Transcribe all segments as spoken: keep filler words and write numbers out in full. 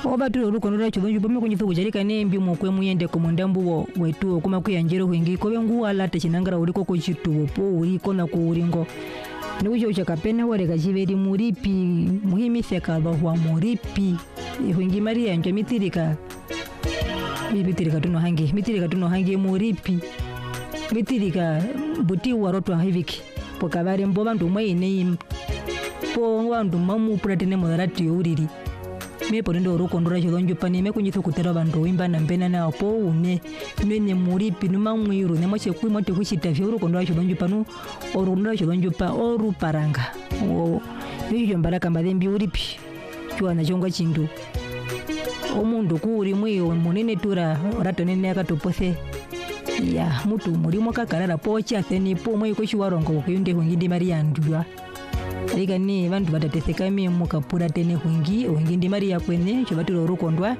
oba tu rukondo chobonju pome kunyitho kujarika nembi mukwe muyende ko mundambu wetu kuma kuyanjero wingi ko bengu ala techinangara uliko ko chitu po uliko na ku uringo nujo chakapena wale kajiveri muripi muhimi seka bahwa muripi wingi maria nje mitirika mitirika tuno hangi mitirika tuno hangi muripi mitirika buti warotwa hiviki pokabare mbo bantu mwaine po wandu mamu pratene moderati uriri me ponindo rukondora chidonjo pani me kunyitho kutera bantu wimba na mbena na po une nene muripi numa mwiru ne mache ku mote kuchita vyo rukondora chidonjo panu orundora chidonjo pa oru paranga o nijo mbaraka mbadembi uripi chwa na chonga chindu omundu kuri mwiyo munene tura ratonene akatopose ya mutu murimo kakarara po chatheni po mwe ko chiwarongo kuyunde hungindi maria ndulwa alika ni bantu batateseka mie mukapura tene hungi hungindi maria kwene chobatiro rukondwa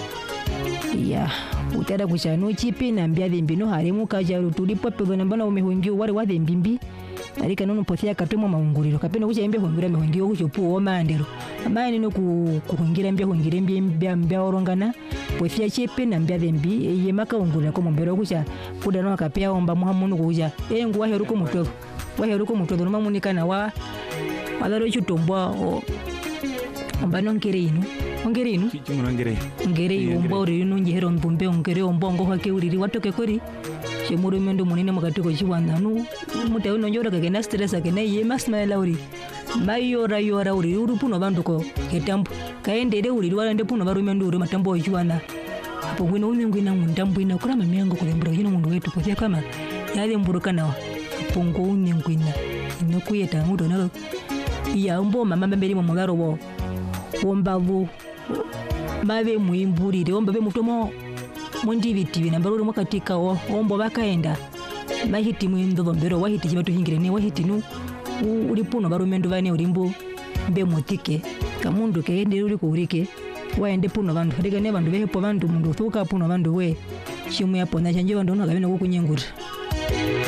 ya utada kuchanu chipi na mbya dhimbino harimu kaja tulipo pedo nambana umehungi wale wa dhimbimbi alika nono pothia katomo maunguriro kapeno kucha embe hungira mehungi okucho puo mandero amani no ku kuhungira mbya hungira mbya mbya orongana pothia chipi na mbya dhimbi ye maka ungurira ko mbero kucha kuda no akapea omba muhamunu kuja engu wa heruko mutozo wa heruko mutozo no mamunikana wa Adaro chutombwa o ombano ngere inu ngere inu chimuno ngere ngere ombo uri no njehero mbumbe ngere ombo ngo hake uriri watoke kori chemuru mendo munene makatiko chiwanda nu mute uno njora kagena stress akena ye masmala uri mayora yora uri uri puno banduko ketambu kaendere uri wala puno barumendo uri matambo chiwanda hapo gwino umengwina mundambu ina kura mamiango kulembura yino mundu wetu pothia kama yale mburuka nawa pongo umengwina inokuyeta muto nalo ya umbo mama mbeli mumugaro wo ombavu mabe muimburire ombabe mutomo mondivitivi nambaro uri mwakatika wo ombo bakaenda mahiti muindo bombero wahiti chibatu hingire ne wahiti nu uri puno barumendo bane urimbo mbe motike kamundu keende uri kuurike waende puno bandu rega ne bandu behepo bandu mundu thuka puno bandu we chimu yapo na chanje bandu no kabene kukunyengura